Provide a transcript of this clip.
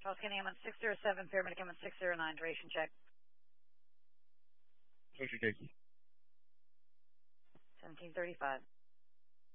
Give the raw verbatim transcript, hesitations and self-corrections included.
Charles County ambulance six zero seven, paramedic ambulance six zero nine, duration check. What's your date? seventeen thirty-five.